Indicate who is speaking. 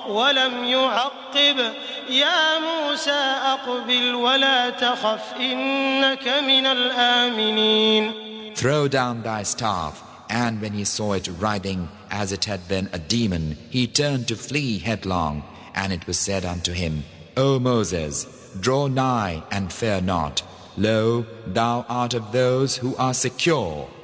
Speaker 1: ولم يعقب يا موسى أقبل ولا تخف إنك من الآمنين.
Speaker 2: Throw down thy staff. And when he saw it writhing as it had been a demon, he turned to flee headlong. And it was said unto him, O Moses, draw nigh and fear not. Lo, thou art of those who are secure.